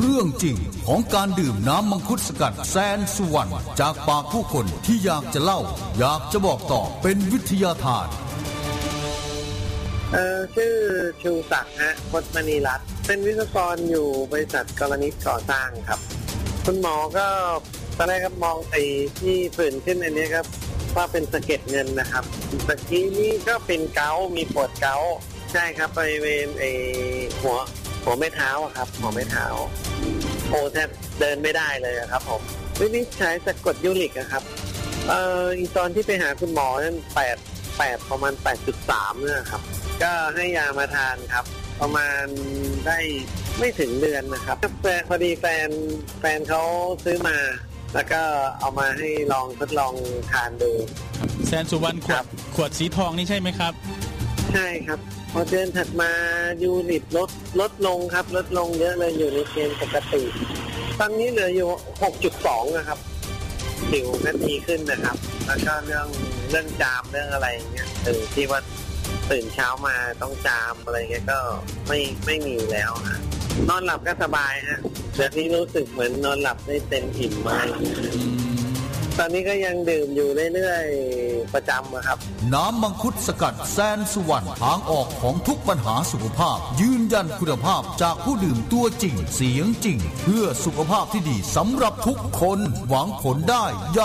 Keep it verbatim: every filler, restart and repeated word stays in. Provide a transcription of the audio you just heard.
เรื่องจริงของการดื่มน้ำมังคุดสกัดแสนสุวรรณจากปากผู้คนที่อยากจะเล่าอยากจะบอกต่อเป็นวิทยาทานเอ่อชื่อชูศักดิ์ฮะพจน์มณีรัตน์เป็นวิศวกรอยู่บริษัทกรณิตก่อสร้างครับคุณหมอก็ตอนแรกก็มองไอ้ที่ผื่นขึ้นอันนี้ครับว่าเป็นสะเก็ดเงินนะครับตะกี้นี่ก็เป็นเกาต์มีปวดเกาต์ใช่ครับบริเวณไอ้หัวหัวแม่เท้าครับหัวแม่เท้าโอ้แทบเดินไม่ได้เลยครับผมวินิจฉัยจากกรดยูริกครับเอ่ออีตอนที่ไปหาคุณหมอนั่นแปดแปดประมาณ แปดจุดสาม เนี่ยครับก็ให้ยามาทานครับประมาณได้ไม่ถึงเดือนนะครับพอดีแฟนแฟนเขาซื้อมาแล้วก็เอามาให้ลองทดลองทานดูแสนสุวรรณขวดขวดสีทองนี่ใช่ไหมครับใช่ครับพอเดือนถัดมายูริกลดลดลงครับลดลงเยอะเลยอยู่ในเกณฑ์ปกติตอนนี้เหลืออยู่ หกจุดสอง นะครับผิวก็ดีขึ้นนะครับแล้วก็เรื่องเรื่องจามเรื่องอะไรเงี้ยเออที่ว่าตื่นเช้ามาต้องจามอะไรเงี้ยก็ไม่ไม่มีแล้วฮะนอนหลับก็สบายฮะเดี๋ยวนี้รู้สึกเหมือนนอนหลับได้เต็มอิ่มมากตอนนี้ก็ยังดื่มอยู่เรื่อยๆประจำครับน้ำมังคุดสกัดแสนสุวรรณทางออกของทุกปัญหาสุขภาพยืนยันคุณภาพจากผู้ดื่มตัวจริงเสียงจริงเพื่อสุขภาพที่ดีสำหรับทุกคนหวังผลได้